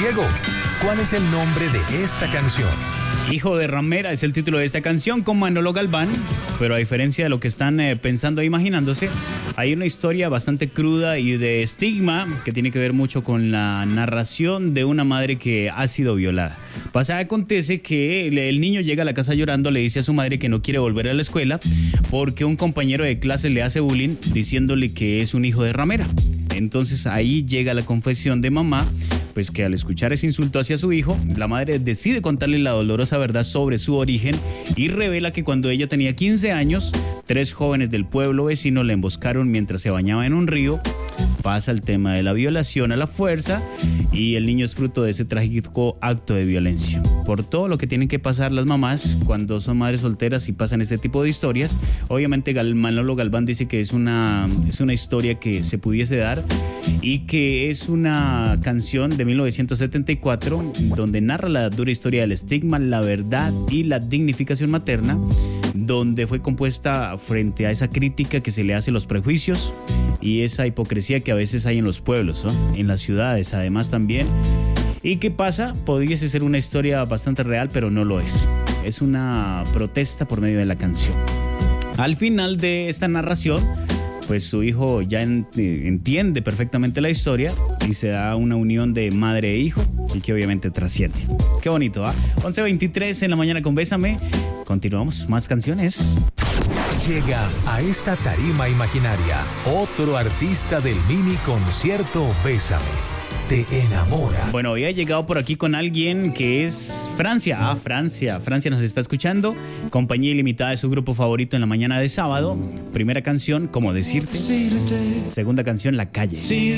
Diego, ¿cuál es el nombre de esta canción? Hijo de ramera es el título de esta canción con Manolo Galván, pero a diferencia de lo que están pensando e imaginándose, hay una historia bastante cruda y de estigma que tiene que ver mucho con la narración de una madre que ha sido violada. Acontece que el niño llega a la casa llorando, le dice a su madre que no quiere volver a la escuela porque un compañero de clase le hace bullying diciéndole que es un hijo de ramera. Entonces ahí llega la confesión de mamá, pues que al escuchar ese insulto hacia su hijo, la madre decide contarle la dolorosa verdad sobre su origen y revela que cuando ella tenía 15 años, 3 jóvenes del pueblo vecino la emboscaron mientras se bañaba en un río. Pasa el tema de la violación a la fuerza y el niño es fruto de ese trágico acto de violencia. Por todo lo que tienen que pasar las mamás cuando son madres solteras y pasan este tipo de historias, obviamente Manolo Galván dice que es una historia que se pudiese dar y que es una canción de 1974 donde narra la dura historia del estigma, la verdad y la dignificación materna, donde fue compuesta frente a esa crítica que se le hace a los prejuicios y esa hipocresía que a veces hay en los pueblos, ¿no? En las ciudades además también. ¿Y qué pasa? Pudiese ser una historia bastante real, pero no lo es. Es una protesta por medio de la canción. Al final de esta narración, pues su hijo ya entiende perfectamente la historia y se da una unión de madre e hijo y que obviamente trasciende. Qué bonito, ¿ah? 11:23 en la mañana con Bésame. Continuamos, más canciones. Llega a esta tarima imaginaria otro artista del mini concierto Bésame. Te enamora. Bueno, hoy ha llegado por aquí con alguien que es Francia. Francia nos está escuchando. Compañía Ilimitada es su grupo favorito en la mañana de sábado. Primera canción, ¿Cómo decirte? Segunda canción, La calle.